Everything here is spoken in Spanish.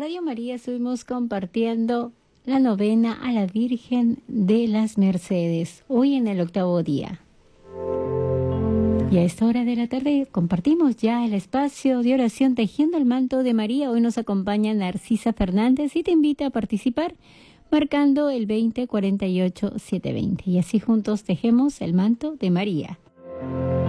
Radio María estuvimos compartiendo la novena a la Virgen de las Mercedes, hoy en el 8º día. Y a esta hora de la tarde compartimos ya el espacio de oración Tejiendo el Manto de María. Hoy nos acompaña Narcisa Fernández y te invita a participar marcando el 20 48 720. Y así juntos tejemos el manto de María.